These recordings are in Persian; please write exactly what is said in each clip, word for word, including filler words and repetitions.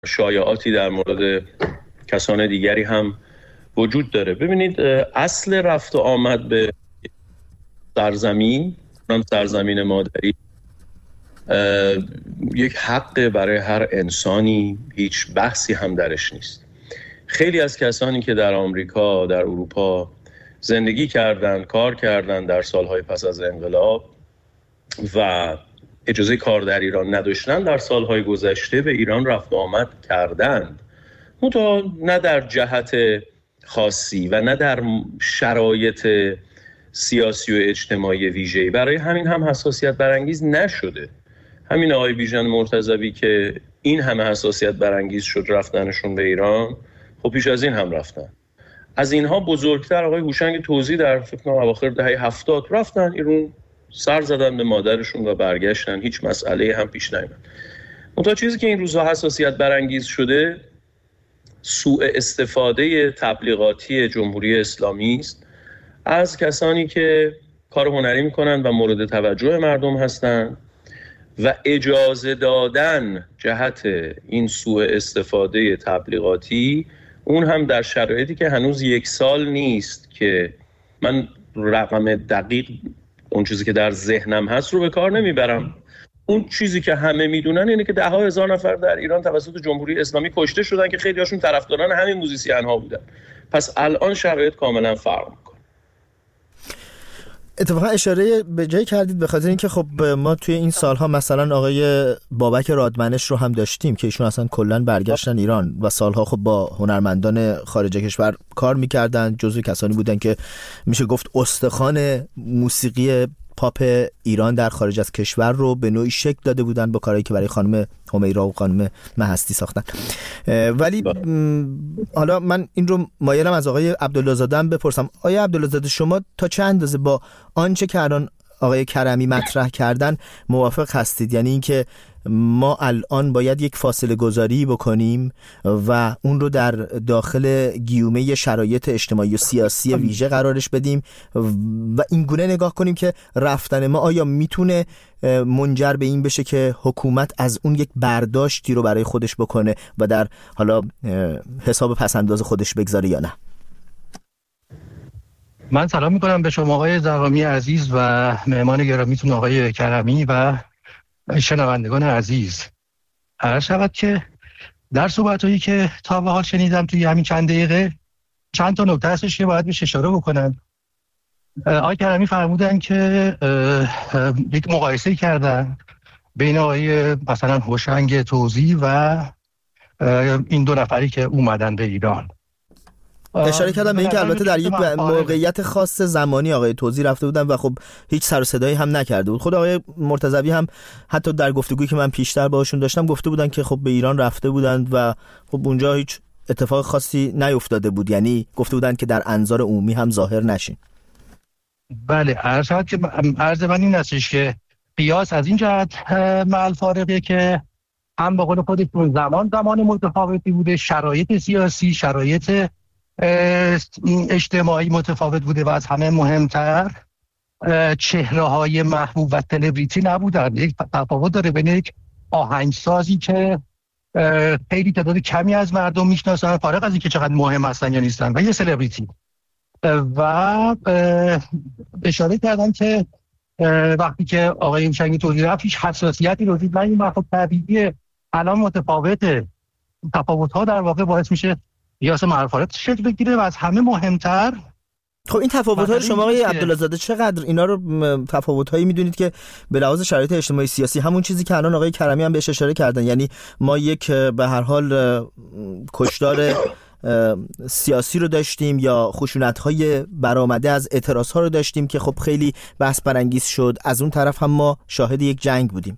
شایعاتی در مورد کسان دیگری هم وجود داره. ببینید اصل رفت و آمد به سرزمین، سرزمین مادری، یک حق برای هر انسانی، هیچ بحثی هم درش نیست. خیلی از کسانی که در آمریکا، در اروپا زندگی کردند، کار کردند در سالهای پس از انقلاب و اجازه کار در ایران نداشتن، در سالهای گذشته به ایران رفت و آمد کردند، منتها نه در جهت خاصی و نه در شرایط سیاسی و اجتماعی ویژه‌ای. برای همین هم حساسیت برانگیز نشده. همین آقای بیژن مرتضوی که این همه حساسیت برانگیز شد رفتنشون به ایران، خب پیش از این هم رفتن. از اینها بزرگتر آقای هوشنگ توزی در فکر کنم اواخر دهه هفتاد رفتن ایران، سر زدن به مادرشون و برگشتن، هیچ مسئله هم پیش نیامد. منتها چیزی که این روزها حساسیت برانگیز شده سوء استفاده تبلیغاتی جمهوری اسلامی است از کسانی که کار هنری میکنن و مورد توجه مردم هستند و اجازه دادن جهت این سوء استفاده تبلیغاتی، اون هم در شرایطی که هنوز یک سال نیست که من رقم دقیق اون چیزی که در ذهنم هست رو به کار نمیبرم. اون چیزی که همه میدونن اینه که ده ها هزار نفر در ایران توسط جمهوری اسلامی کشته شدن که خیلی هاشون طرفداران همین موزیسین ها بودن. پس الان شرایط کاملا فرق میکنه. اتفاقا اشاره به جایی کردید به خاطر اینکه خب ما توی این سالها مثلا آقای بابک رادمنش رو هم داشتیم که ایشون اصلا کلا برگشتن ایران و سالها خب با هنرمندان خارج کشور کار میکردن، جزو کسانی بودن که میشه گفت استخوان موسیقی پاپ ایران در خارج از کشور رو به نوعی شکل داده بودن با کارهایی که برای خانم همیرا و خانم مهستی ساختن. ولی حالا من این رو مایلم از آقای عبدالله زاده بپرسم. آقای عبدالله زاده، شما تا چه اندازه با آنچه که الان آقای کرمی مطرح کردن موافق هستید؟ یعنی اینکه ما الان باید یک فاصله گذاری بکنیم و اون رو در داخل گیومه شرایط اجتماعی و سیاسی ویژه قرارش بدیم و این گونه نگاه کنیم که رفتن ما آیا میتونه منجر به این بشه که حکومت از اون یک برداشتی رو برای خودش بکنه و در حالا حساب پسنداز خودش بگذاره یا نه؟ من سلام میکنم به شما آقای زغامی عزیز و مهمان گرامیتون آقای کرمی و شنوندگان عزیز. عرض شود که در صحبتایی که تا به حال شنیدم توی همین چند دقیقه چند تا نکته هستش که باید بهش اشاره بکنم. آقای کرمی فرمودن که یک مقایسه کردن بین آقای مثلا هوشنگ توزی و این دو نفری که اومدن به ایران. اشاره کردم به این که البته در یک موقعیت خاص زمانی آقای توزی رفته بودن و خب هیچ سر و صدایی هم نکرده بود. خود آقای مرتضوی هم حتی در گفتگویی که من پیشتر باهاشون داشتم گفته بودن که خب به ایران رفته بودند و خب اونجا هیچ اتفاق خاصی نیفتاده بود، یعنی گفته بودن که در انظار عمومی هم ظاهر نشین. بله، عرض شد که عرض من این هستش که قیاس از این جهت مع فارقه که هم به قول خودتون زمان زمان متفاوتی بوده، شرایط سیاسی، شرایط اجتماعی متفاوت بوده و از همه مهمتر چهره های محبوب و سلبریتی نبودن. یک تفاوت داره بین یک آهنگسازی که خیلی تعداد کمی از مردم میشناسن فارغ از اینکه چقدر مهم هستن یا نیستن و یه سلبریتی، و اشاره کردن که وقتی که آقای هوشنگ توزی رفت هیچ حساسیتی رو دید. من این مفهوم طبیعیه، الان متفاوته، تفاوت ها در واقع باعث میشه قیاس معرفت شکل بگیره و از همه مهمتر. خب این تفاوت‌ها رو شما آقای عبدالله زاده چقدر اینا رو تفاوت‌هایی می‌دونید که به لحاظ شرایط اجتماعی سیاسی همون چیزی که الان آقای کرمی هم بهش اشاره کردن، یعنی ما یک به هر حال کشتار سیاسی رو داشتیم یا خشونت‌های برآمده از اعتراض‌ها رو داشتیم که خب خیلی بحث برانگیز شد، از اون طرف هم ما شاهد یک جنگ بودیم.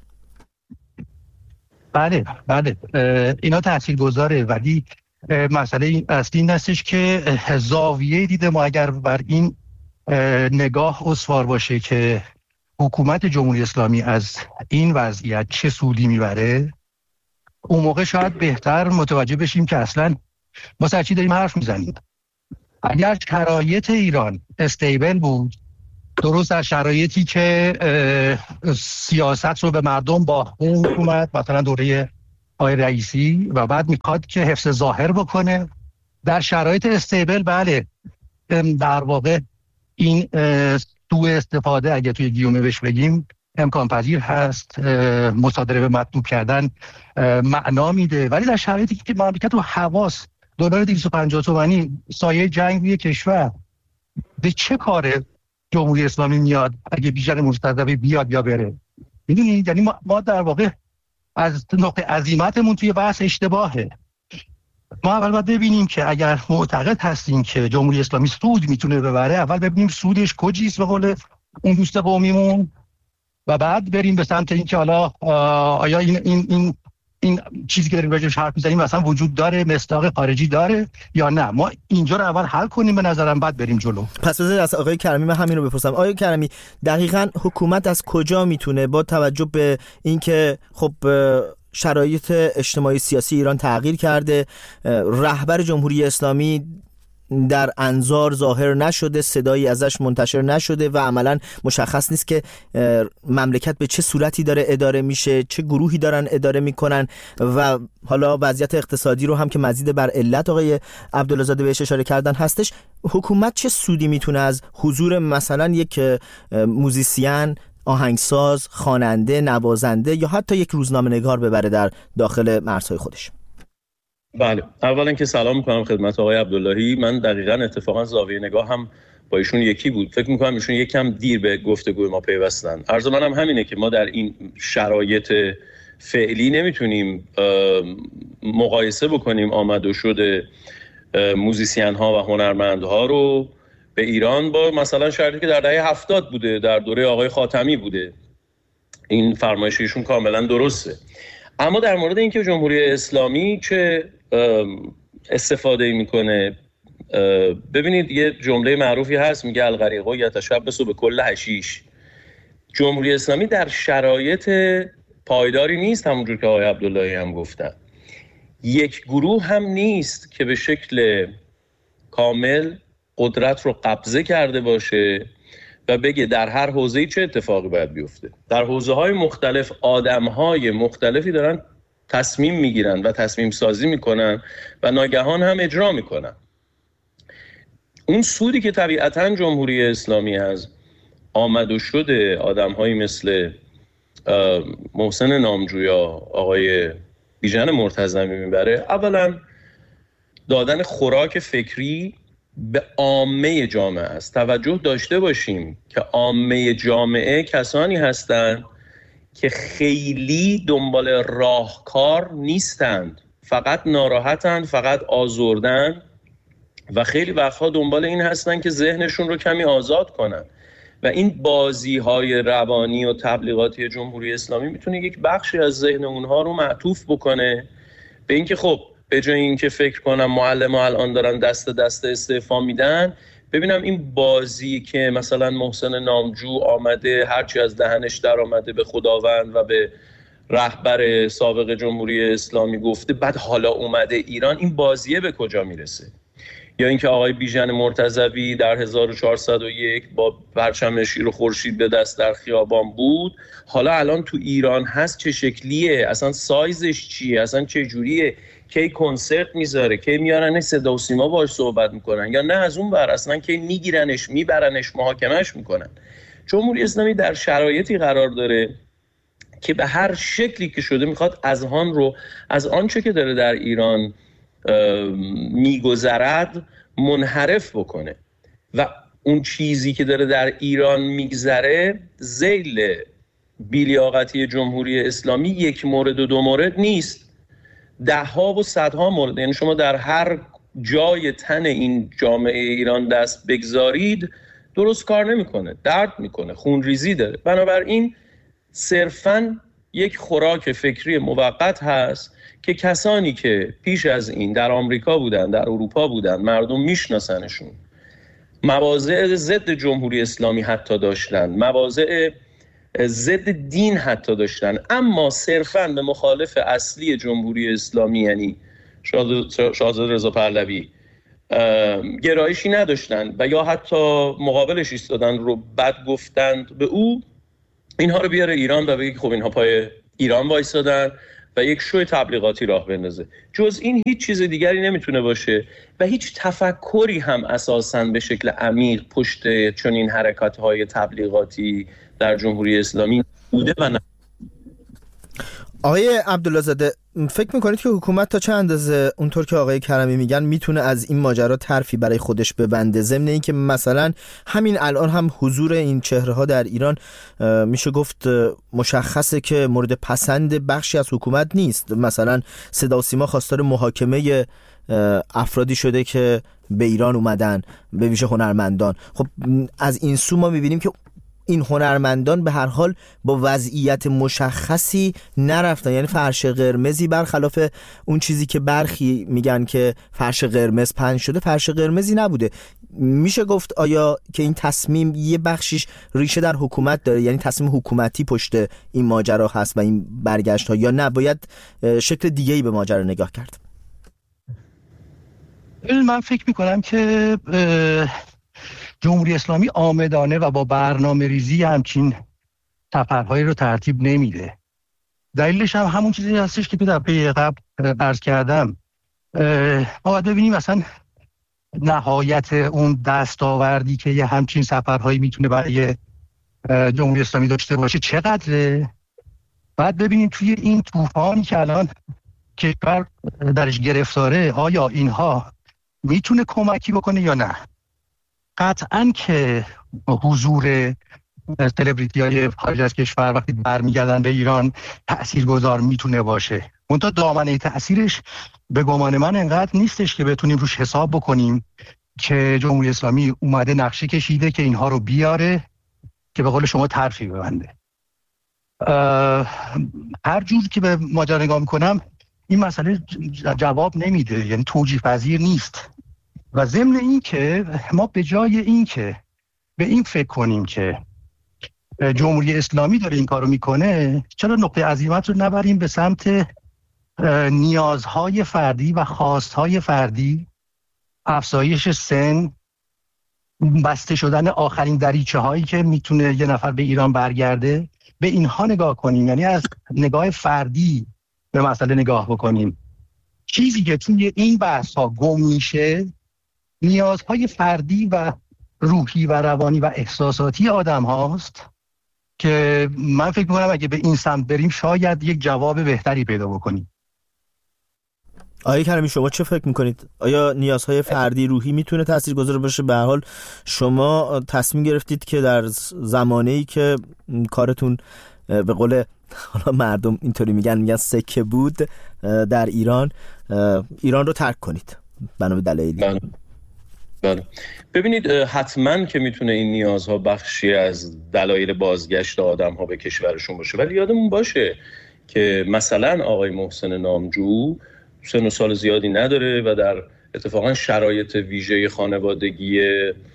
بله بله اینا تاثیرگذاره، ولی مسئله اصلی این هستش که زاویه دیده ما اگر بر این نگاه استوار باشه که حکومت جمهوری اسلامی از این وضعیت چه سودی میبره، اون موقع شاید بهتر متوجه بشیم که اصلا ما سر چی داریم حرف میزنیم. اگر شرایط ایران استیبل بود، درست در شرایطی که سیاست رو به مردم با حکومت مثلا دوره آقای رئیسی و بعد میخواد که حفظ ظاهر بکنه در شرایط استیبل. بله در واقع این سوء استفاده اگه توی گیومه بهش بگیم امکان پذیر هست، مصادره به مطلوب کردن معنا میده، ولی در شرایطی که مملکت و حواس دلار دویست و پنجاه تومانی سایه جنگ روی کشور، به چه کار جمهوری اسلامی میاد اگه بیژن مرتضوی بیاد یا بره؟ میدونید یعنی ما, ما در واقع از نقطه عزیمتمون توی بحث اشتباهه. ما اول باید ببینیم که اگر معتقد هستیم که جمهوری اسلامی سود میتونه ببره، اول ببینیم سودش کجیست به قول اون دوست قومیمون، و بعد بریم به سمت این که حالا آیا این این این این چیزی که داریم راجعش حرف میزنیم اصلا وجود داره، مصداق خارجی داره یا نه. ما اینجا رو اول حل کنیم به نظرم، بعد بریم جلو. پس بذارید از آقای کرمی من همین رو بپرسم. آقای کرمی دقیقاً حکومت از کجا میتونه با توجه به اینکه خب شرایط اجتماعی سیاسی ایران تغییر کرده، رهبر جمهوری اسلامی در انظار ظاهر نشده، صدایی ازش منتشر نشده و عملاً مشخص نیست که مملکت به چه صورتی داره اداره میشه، چه گروهی دارن اداره میکنن، و حالا وضعیت اقتصادی رو هم که مزید بر علت آقای عبدالله زاده بهش اشاره کردن هستش. حکومت چه سودی میتونه از حضور مثلا یک موزیسین، آهنگساز، خواننده، نوازنده یا حتی یک روزنامه‌نگار ببره در داخل مرزهای خودش؟ بله، اولا که سلام میکنم خدمت آقای عبداللهی. من دقیقاً اتفاقا زاویه نگاه هم با ایشون یکی بود. فکر میکنم ایشون یکم دیر به گفتگوی ما پیوستن. عرض منم همینه که ما در این شرایط فعلی نمیتونیم مقایسه بکنیم آمد و شد موزیسین ها و هنرمندها رو به ایران با مثلا شرایطی که در دهه هفتاد بوده، در دوره آقای خاتمی بوده. این فرمایش ایشون کاملا درسته. اما در مورد اینکه جمهوری اسلامی چه استفاده میکنه، ببینید یه جمله معروفی هست میگه الغریق یتشبث به کل حشیش. جمهوری اسلامی در شرایط پایداری نیست، همونجور که آقای عبداللهی هم گفتن. یک گروه هم نیست که به شکل کامل قدرت رو قبضه کرده باشه و بگه در هر حوزه‌ای چه اتفاقی باید بیفته. در حوزه‌های مختلف آدم‌های مختلفی دارن تصمیم میگیرن و تصمیم سازی میکنن و ناگهان هم اجرا میکنن. اون سودی که طبیعتاً جمهوری اسلامی از آمد و شد آدم‌هایی مثل محسن نامجویا، آقای بیژن مرتضوی میبره، اولا دادن خوراک فکری به عامه جامعه است. توجه داشته باشیم که عامه جامعه کسانی هستند که خیلی دنبال راهکار نیستند، فقط ناراحتند، فقط آزردن و خیلی وقتها دنبال این هستند که ذهنشون رو کمی آزاد کنن. و این بازی های روانی و تبلیغاتی جمهوری اسلامی میتونه یک بخشی از ذهن اونها رو معطوف بکنه به اینکه خب به جای اینکه فکر کنم معلم‌ها الان دارن دست دست استعفا میدن، ببینم این بازی که مثلا محسن نامجو آمده هرچی از دهنش در آمده به خداوند و به رهبر سابق جمهوری اسلامی گفته، بعد حالا اومده ایران، این بازیه به کجا میرسه؟ یا اینکه آقای بیژن مرتضوی در هزار و چهارصد و یک با پرچم شیر و خورشید به دست در خیابان بود، حالا الان تو ایران هست، چه شکلیه، اصلا سایزش چیه، اصلا چه جوریه، کی کنسرت میذاره، کی میارن صدا و سیما باهاش صحبت میکنن، یا نه از اون ور اصلا کی میگیرنش میبرنش محاکمش میکنن. جمهوری اسلامی در شرایطی قرار داره که به هر شکلی که شده میخواد اذهان رو از آنچه که داره در ایران میگذرد منحرف بکنه و اون چیزی که داره در ایران میگذره ذیل بی‌لیاقتی جمهوری اسلامی یک مورد و دو مورد نیست، ده ها و صدها مورد. یعنی شما در هر جای تن این جامعه ایران دست بگذارید درست کار نمیکنه، درد میکنه، خونریزی داره. بنابراین صرفاً یک خوراک فکری موقت هست که کسانی که پیش از این در آمریکا بودن، در اروپا بودن، مردم میشناسنشون، مواضع ضد جمهوری اسلامی حتی داشتن، مواضع ضد دین حتی داشتن، اما صرفاً به مخالف اصلی جمهوری اسلامی یعنی شاهزاده رضا پهلوی گرایشی نداشتن و یا حتی مقابلش ایستادن رو بد گفتند به او، اینها رو بیاره ایران و بگه خب اینها پای ایران وایسادن و یک شو تبلیغاتی راه بندازه. جز این هیچ چیز دیگری نمیتونه باشه و هیچ تفکری هم اساساً به شکل عمیق پشت چنین حرکات‌های تبلیغاتی در جمهوری اسلامی بوده و نه. آقای عبدالله زاده، فکر میکنید که حکومت تا چه اندازه اونطور که آقای کرمی میگن میتونه از این ماجرا طرفی برای خودش ببنده، ضمن این که مثلا همین الان هم حضور این چهره ها در ایران میشه گفت مشخصه که مورد پسند بخشی از حکومت نیست؟ مثلا صدا و سیما خواستار محاکمه افرادی شده که به ایران اومدن، به ویژه هنرمندان. خب از این سو ما میبینیم که این هنرمندان به هر حال با وضعیت مشخصی نرفتن، یعنی فرش قرمزی برخلاف اون چیزی که برخی میگن که فرش قرمز پهن شده، فرش قرمزی نبوده. میشه گفت آیا که این تصمیم یه بخشیش ریشه در حکومت داره، یعنی تصمیم حکومتی پشت این ماجرا هست و این برگشت ها، یا نه باید شکل دیگه‌ای به ماجرا نگاه کرد؟ من فکر میکنم که جمهوری اسلامی آمدانه و با برنامه ریزی همچین سفرهایی رو ترتیب نمیده. دلیلش هم همون چیزی هستش که در پی قبل عرض کردم. ما باید ببینیم مثلا نهایت اون دستاوردی که یه همچین سفرهایی میتونه برای جمهوری اسلامی داشته باشه چقدره. بعد ببینیم توی این طوفانی که الان کشور درش گرفتاره آیا اینها میتونه کمکی بکنه یا نه. قطعاً که حضور سلبریتی های خارج از کشور وقتی برمیگردن به ایران تأثیرگذار میتونه باشه، منتها دامنه تأثیرش به گمان من انقدر نیستش که بتونیم روش حساب بکنیم که جمهوری اسلامی اومده نقشه کشیده که اینها رو بیاره که به قول شما طرفی ببنده. هر جور که به ماجرا نگاه میکنم این مسئله جواب نمیده، یعنی توجیه پذیر نیست. و ضمن این که ما به جای این که به این فکر کنیم که جمهوری اسلامی داره این کارو میکنه، چرا نقطه عزیمت رو نبریم به سمت نیازهای فردی و خواستهای فردی، افزایش سن، بسته شدن آخرین دریچه هایی که میتونه یه نفر به ایران برگرده، به اینها نگاه کنیم، یعنی از نگاه فردی به مسئله نگاه بکنیم. چیزی که توی این بحث ها گم میشه نیازهای فردی و روحی و روانی و احساساتی آدم هاست که من فکر میکنم اگه به این سمت بریم شاید یک جواب بهتری پیدا بکنیم. آقای کرمی شما چه فکر میکنید؟ آیا نیازهای فردی روحی میتونه تاثیرگذار باشه؟ به هر حال شما تصمیم گرفتید که در زمانه‌ای که کارتون به قول حالا مردم اینطوری میگن میگن سکه بود در ایران، ایران رو ترک کنید بنا به دلایلی. بله. ببینید حتما که میتونه این نیازها بخشی از دلایل بازگشت آدم ها به کشورشون باشه، ولی یادمون باشه که مثلا آقای محسن نامجو سن و سال زیادی نداره و در اتفاقا شرایط ویژه خانوادگی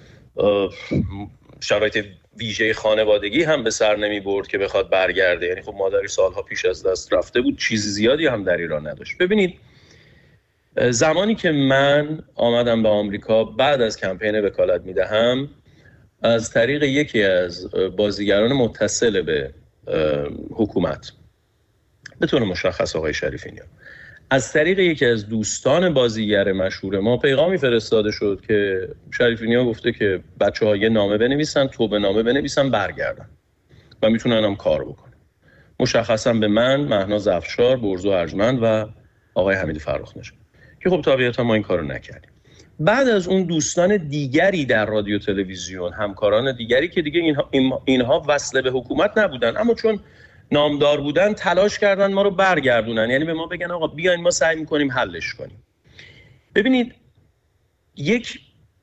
شرایط ویژه خانوادگی هم به سر نمی برد که بخواد برگرده. یعنی خب مادری سالها پیش از دست رفته بود، چیز زیادی هم در ایران نداشت. ببینید زمانی که من آمدم به آمریکا بعد از کمپین وکالت میدهم، از طریق یکی از بازیگران متصل به حکومت به طور مشخص آقای شریفی نیا، از طریق یکی از دوستان بازیگر مشهور ما پیغامی فرستاده شد که شریفی نیا گفته که بچه‌ها یه نامه بنویسن، توبه نامه بنویسن، برگردن و میتونن هم کار بکنن. مشخصا به من، مهناز افشار، برزو ارجمند و آقای حمید فرخ‌نژاد که خب طبیعتا ما این کارو نکردیم. بعد از اون دوستان دیگری در رادیو تلویزیون، همکاران دیگری که دیگه اینها, اینها وصله به حکومت نبودن اما چون نامدار بودن تلاش کردن ما رو برگردونن، یعنی به ما بگن آقا بیاین ما سعی می‌کنیم حلش کنیم. ببینید یک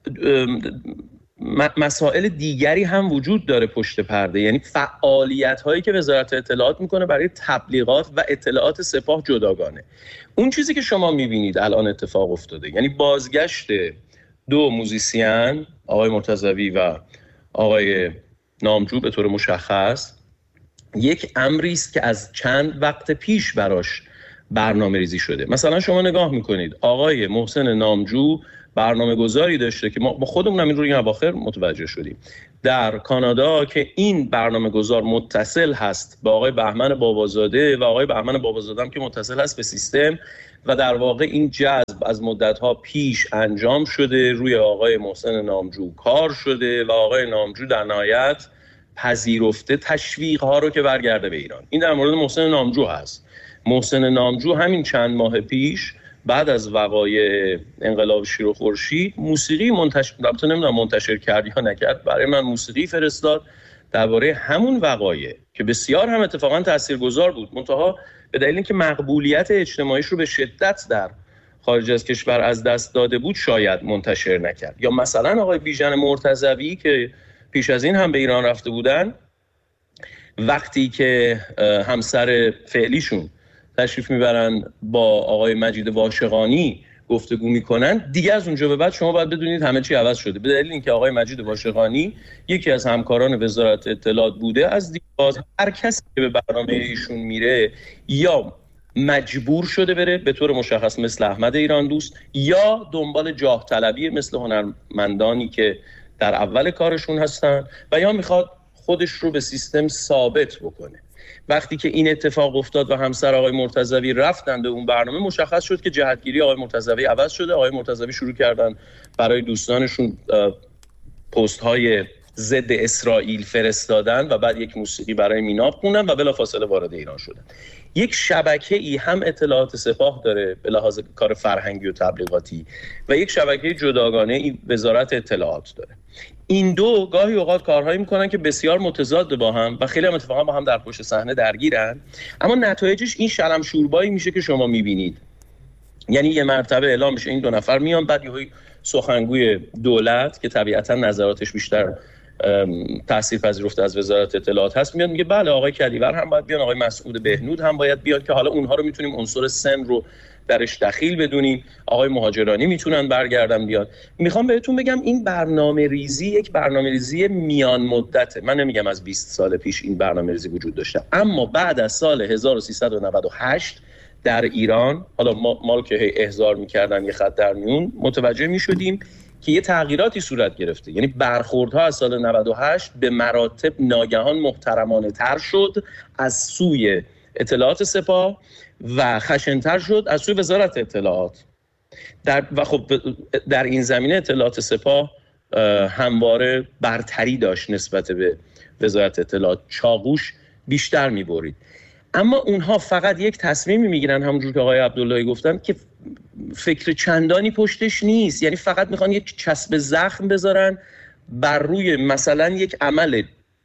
مسائل دیگری هم وجود داره پشت پرده، یعنی فعالیت هایی که وزارت اطلاعات میکنه برای تبلیغات و اطلاعات سپاه جداگانه. اون چیزی که شما میبینید الان اتفاق افتاده، یعنی بازگشت دو موزیسین، آقای مرتضوی و آقای نامجو به طور مشخص، یک امری است که از چند وقت پیش براش برنامه ریزی شده. مثلا شما نگاه میکنید آقای محسن نامجو برنامه گذاری داشته که ما خودمون هم این رو این اواخر متوجه شدیم در کانادا که این برنامه گذار متصل هست با آقای بهمن بابازاده و آقای بهمن بابازاده هم که متصل هست به سیستم و در واقع این جذب از مدت‌ها پیش انجام شده، روی آقای محسن نامجو کار شده و آقای نامجو در نهایت پذیرفته تشویق‌ها رو که برگرده به ایران. این در مورد محسن نامجو هست. محسن نامجو همین چند ماه پیش بعد از وقایع انقلاب شیر و خورشید موسیقی منتشر البته نمیدونم منتشر کرد یا نکرد، برای من موسیقی فرستاد درباره همون وقایع که بسیار هم اتفاقا تاثیرگذار بود، منتها به دلیل اینکه مقبولیت اجتماعیش رو به شدت در خارج از کشور از دست داده بود شاید منتشر نکرد. یا مثلا آقای بیژن مرتضوی که پیش از این هم به ایران رفته بودن، وقتی که همسر فعلیشون تشریف میبرن با آقای مجید واشقانی گفتگو میکنن، دیگه از اونجا به بعد شما باید بدونید همه چی عوض شده، به دلیل اینکه آقای مجید واشقانی یکی از همکاران وزارت اطلاعات بوده. از دیگه هر کسی که به برنامه ایشون میره یا مجبور شده بره به طور مشخص مثل احمد ایران دوست، یا دنبال جاه طلبی مثل هنرمندانی که در اول کارشون هستن و یا میخواد خودش رو به سیستم ثابت بکنه. وقتی که این اتفاق افتاد و همسر آقای مرتضوی رفتن به اون برنامه، مشخص شد که جهتگیری آقای مرتضوی عوض شده. آقای مرتضوی شروع کردن برای دوستانشون پست های ضد اسرائیل فرستادن و بعد یک موسیقی برای میناب خوندن و بلافاصله وارد ایران شدن. یک شبکه ای هم اطلاعات سپاه داره به لحاظ کار فرهنگی و تبلیغاتی و یک شبکه جداگانه ای وزارت اطلاعات داره. این دو گاهی اوقات کارهایی میکنن که بسیار متضاد با هم و خیلی هم اتفاقا با هم در پشت صحنه درگیرن، اما نتایجش این شلم شوربایی میشه که شما میبینید. یعنی یه مرتبه اعلام میشه این دو نفر میان، بعد یه سخنگوی دولت که طبیعتا نظراتش بیشتر تأثیر پذیرفته از وزارت اطلاعات هست میاد میگه بله آقای کدیور هم باید بیان، آقای مسعود بهنود هم باید بیان که حالا اونها رو میتونیم عنصر سن رو درش دخیل بدونیم، آقای مهاجرانی میتونن برگردن بیاد. میخوام بهتون بگم این برنامه ریزی یک برنامه ریزی میان مدته. من نمیگم از بیست سال پیش این برنامه ریزی وجود داشته، اما بعد از سال هزار و سیصد و نود و هشت در ایران، حالا ما, ما که احضار میکردن یه خط در میون، متوجه میشدیم که یه تغییراتی صورت گرفته. یعنی برخوردها از سال نود و هشت به مراتب ناگهان محترمانه تر شد از سوی اطلاعات سپاه و خشن‌تر شد از سوی وزارت اطلاعات. در و خب در این زمینه اطلاعات سپاه همواره برتری داشت نسبت به وزارت اطلاعات، چاقوش بیشتر می‌برید. اما اونها فقط یک تصمیمی میگیرن، همونجور که آقای عبداللهی گفتن، که فکر چندانی پشتش نیست. یعنی فقط میخوان یک چسب زخم بذارن بر روی مثلا یک عمل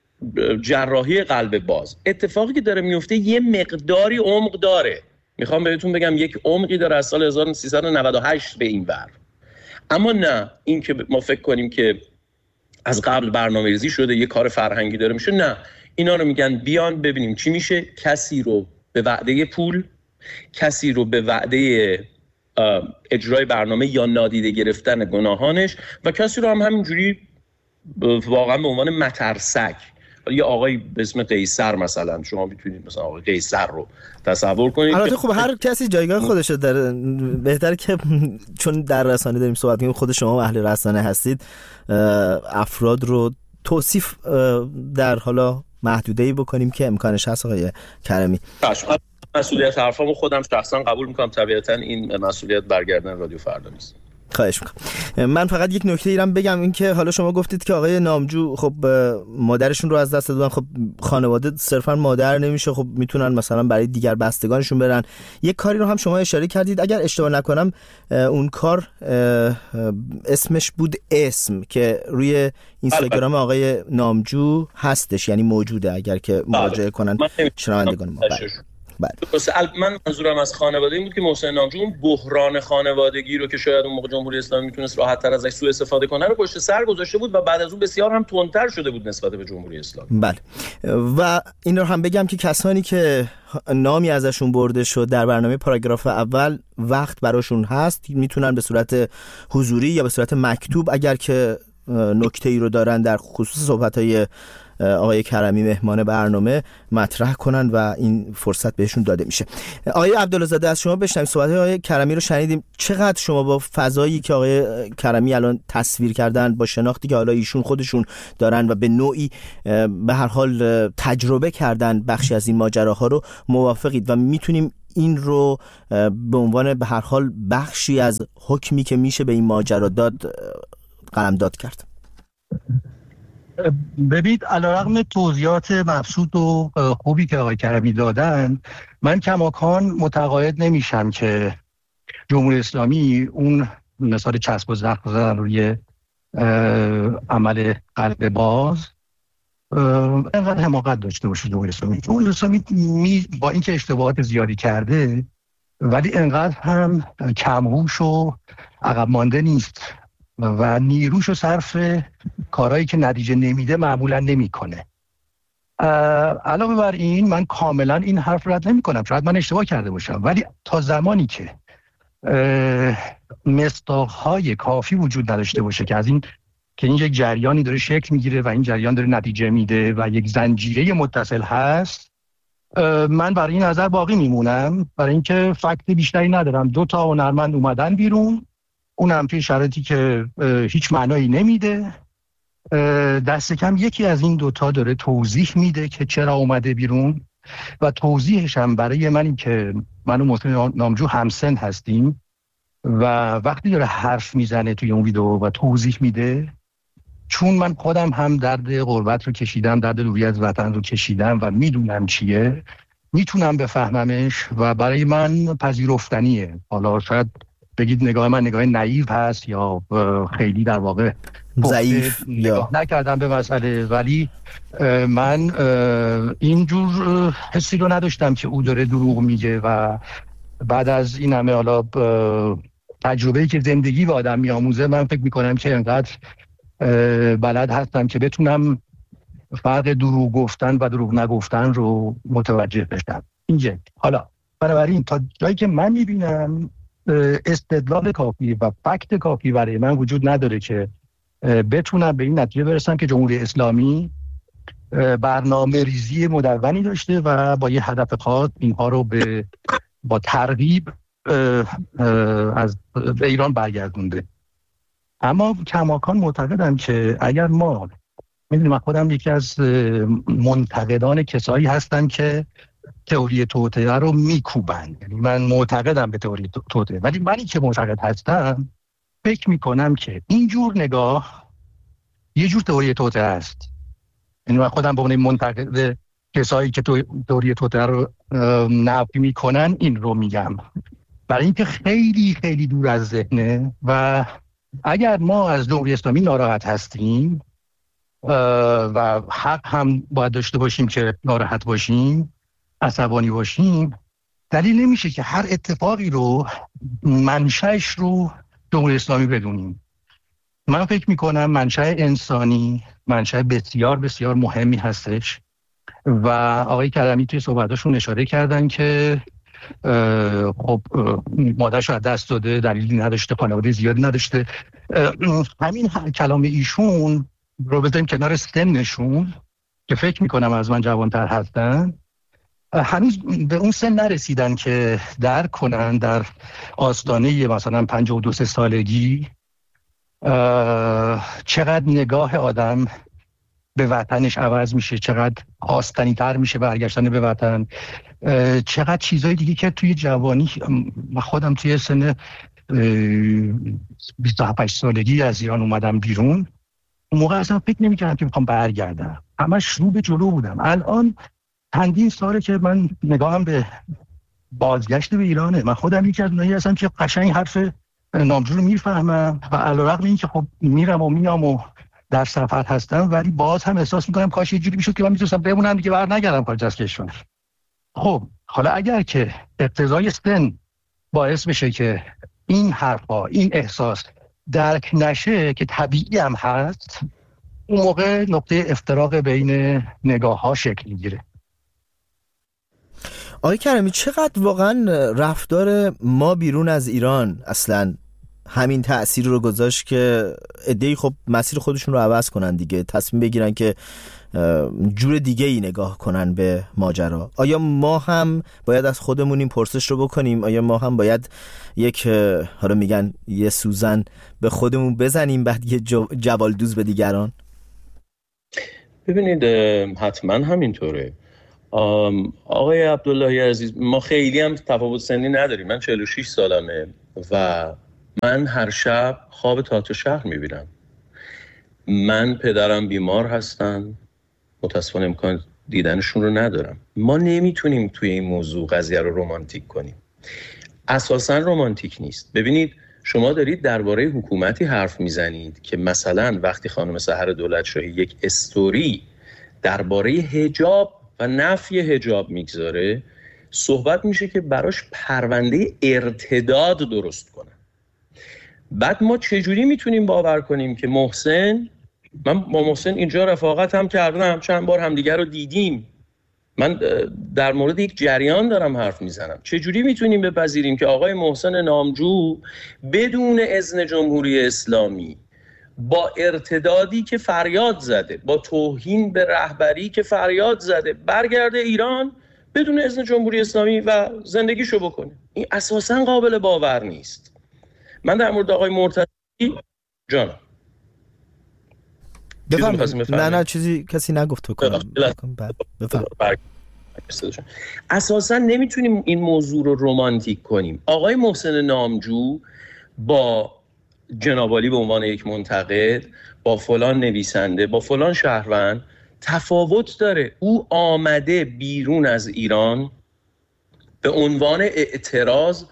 جراحی قلب باز. اتفاقی که داره میفته یه مقداری عمق داره، میخوام بهتون بگم یک عمقی داره از سال هزار و سیصد و نود و هشت به این ور. اما نه این که ما فکر کنیم که از قبل برنامه‌ریزی شده یه کار فرهنگی داره میشه، نه، اینا رو میگن بیان ببینیم چی میشه. کسی رو به وعده پول، کسی رو به وعده اجرای برنامه یا نادیده گرفتن گناهانش، و کسی رو هم همینجوری واقعا به عنوان مترسک. یه آقای به اسم قیصر مثلا، شما میتونید مثلا آقای قیصر رو تصور کنید. البته خب هر کسی جایگاه خودشه، داره. بهتره که چون در رسانه داریم صحبت می‌کنیم، خود شما اهل رسانه هستید، افراد رو توصیف در حالا محدوده‌ای بکنیم که امکانش هست. آقای کرمی، مسئولیت حرفامو خودم شخصا قبول میکنم. طبیعتا این مسئولیت برگردن رادیو فردا نیست. خواهش میکنم. من فقط یک نکته ایرم بگم، این که حالا شما گفتید که آقای نامجو خب مادرشون رو از دست دادن. خب خانواده صرفا مادر نمیشه، خب میتونن مثلا برای دیگر بستگانشون برن. یک کاری رو هم شما اشاره کردید، اگر اشتباه نکنم اون کار اسمش بود اسم، که روی اینستاگرام آقای نامجو هستش، یعنی موجوده، اگر که مراجعه کنن شنوندگان ما. بله. من منظورم از خانواده این بود که محسن نامجو اون بحران خانوادگی رو که شاید اون موقع جمهوری اسلامی میتونست راحت‌تر ازش سوء استفاده کنه رو پشت سر گذاشته بود و بعد از اون بسیار هم تندتر شده بود نسبت به جمهوری اسلامی. بله. و این رو هم بگم که کسانی که نامی ازشون برده شد در برنامه پاراگراف اول، وقت براشون هست، میتونن به صورت حضوری یا به صورت مکتوب اگر که نکته‌ای رو دارن در خصوص صحبت‌های آقای کرمی مهمان برنامه مطرح کنن و این فرصت بهشون داده میشه. آقای عبدالله‌زاده از شما بشنویم. صحبت آقای کرمی رو شنیدیم. چقدر شما با فضایی که آقای کرمی الان تصویر کردن، با شناختی که حالا ایشون خودشون دارن و به نوعی به هر حال تجربه کردن بخشی از این ماجراها رو، موافقید و میتونیم این رو به عنوان به هر حال بخشی از حکمی که میشه به این ماجرا داد قلمداد کرد؟ ببینید، علیرغم توضیحات مبسوط و خوبی که آقای کرمی دادن، من کماکان متقاعد نمیشم که جمهوری اسلامی اون مثال چسب و زخم زدن روی عمل قلب باز اینقدر حماقت داشته باشه. جمهوری اسلامی جمهوری اسلامی می با اینکه اشتباهات زیادی کرده ولی اینقدر هم کمهوش و عقب مانده نیست و نیروشو صرف کارهایی که نتیجه نمیده معمولا نمیکنه. علاوه بر این، من کاملا این حرف رد نمی کنم، شاید من اشتباه کرده باشم، ولی تا زمانی که مصداق‌های کافی وجود نداشته باشه که از این که این یک جریانی داره شکل میگیره و این جریان داره نتیجه میده و یک زنجیره متصل هست، من برای این نظر باقی میمونم، برای اینکه فکت بیشتری ندارم. دو تا هنرمند اومدن بیرون، اونم توی شرایطی که هیچ معنایی نمیده، دست کم یکی از این دوتا داره توضیح میده که چرا اومده بیرون و توضیحش هم برای من این که من و محسن نامجو همسن هستیم و وقتی داره حرف میزنه توی اون ویدیو و توضیح میده، چون من خودم هم درد غربت رو کشیدم، درد دوری از وطن رو کشیدم و میدونم چیه، میتونم بفهممش و برای من پذیرفتنیه. حالا شاید بگید نگاه من نگاه نایو هست یا خیلی در واقع ضعیف نگاه نکردم به مسئله، ولی من اینجور حسی رو نداشتم که او داره دروغ میگه و بعد از این همه حالا تجربه‌ای که زندگی به آدم میآموزه، من فکر میکنم که انقدر بلد هستم که بتونم فرق دروغ گفتن و دروغ نگفتن رو متوجه بشم. اینجا حالا بنابراین تا جایی که من میبینم استدلال کافی و فکت کافی برای من وجود نداره که بتونم به این نتیجه برسم که جمهوری اسلامی برنامه ریزی مدونی داشته و با یه هدف خاص اینها رو به با ترغیب از به ایران برگردونده. اما کماکان معتقدم که اگر ما، میدونم خودم یکی از منتقدان کسایی هستم که تئوری توطئه رو میکوبن، یعنی من معتقدم به تئوری توطئه، ولی منی که معتقد هستم فکر میکنم که اینجور نگاه یه جور تئوری توطئه است. یعنی من خودم به عنوان منتقد کسایی که تئوری توطئه رو نفی میکنن این رو میگم، برای اینکه خیلی خیلی دور از ذهنه و اگر ما از جمهوری اسلامی ناراحت هستیم و حق هم باید داشته باشیم که ناراحت باشیم، عصبانی باشیم، دلیل نمیشه که هر اتفاقی رو منشأش رو جمهوری اسلامی بدونیم. من فکر میکنم منشأ انسانی منشأ بسیار بسیار مهمی هستش و آقای کرمی توی صحبتاشون اشاره کردن که خب مادرش رو از دست داده، دلیلی نداشته، خانواده زیادی نداشته. همین کلام ایشون رو بذاریم کنار سنشون که فکر میکنم از من جوانتر هستن، هنوز به اون سن نرسیدن که درک کنن در آستانه مثلا پنجاه و دو سالگی چقدر نگاه آدم به وطنش عوض میشه، چقدر آستانی تر میشه برگشتن به وطن، چقدر چیزهای دیگه که توی جوانی، من خودم توی سن بیست و هفت سالگی از ایران اومدم بیرون، اون موقع اصلا فکر نمی‌کردم که میخوام برگردم، همش رو به جلو بودم. الان چندین ساله که من نگاهم به بازگشت به ایرانه. من خودم یکی از اونایی هستم که قشنگ حرف نامجو رو میفهمم و علیرغم اینکه خب میرم و میام و در سفر هستم، ولی باز هم احساس میکنم کاش یه جوری میشد که من میتونستم بمونم دیگه، بر نگردم خارج از کشور. خب حالا اگر که اقتضای سن باعث بشه که این حرفا، این احساس درک نشه که طبیعی هم هست، اون موقع نقطه افتراق بین نگاه ها شکل میگیره. آقای کرمی، چقدر واقعا رفتار ما بیرون از ایران اصلا همین تأثیر رو گذاشت که عده‌ای خب مسیر خودشون رو عوض کنن دیگه، تصمیم بگیرن که جور دیگه ای نگاه کنن به ماجرا. آیا ما هم باید از خودمون این پرسش رو بکنیم؟ آیا ما هم باید یک حالا میگن یه سوزن به خودمون بزنیم بعد یه جوالدوز به دیگران؟ ببینید حتما همینطوره آقای عبداللهی عزیز. ما خیلی هم تفاوت سنی نداریم. من چهل و شش سالمه و من هر شب خواب تئاتر شهر میبینم. من پدرم بیمار هستن، متاسفانه امکان دیدنشون رو ندارم. ما نمیتونیم توی این موضوع قضیه رو رمانتیک کنیم. اساساً رمانتیک نیست. ببینید شما دارید درباره حکومتی حرف میزنید که مثلا وقتی خانم سحر دولتشاهی یک استوری درباره حجاب و نفی حجاب میگذاره، صحبت میشه که براش پرونده ارتداد درست کنن. بعد ما چجوری میتونیم باور کنیم که محسن، من با محسن اینجا رفاقت هم کردم، چند بار همدیگر رو دیدیم، من در مورد یک جریان دارم حرف میزنم، چجوری میتونیم بپذیریم که آقای محسن نامجو بدون اذن جمهوری اسلامی با ارتدادی که فریاد زده، با توهین به رهبری که فریاد زده، برگرده ایران بدون اذن جمهوری اسلامی و زندگیشو بکنه؟ این اساساً قابل باور نیست. من در مورد آقای مرتضی جان بفرمایید. نه نه چیزی کسی نگفت بکنم. بفرمایید. اساساً نمیتونیم این موضوع رو رمانتیک کنیم. آقای محسن نامجو با جناب عالی به عنوان یک منتقد، با فلان نویسنده، با فلان شهروند تفاوت داره. او آمده بیرون از ایران به عنوان اعتراض،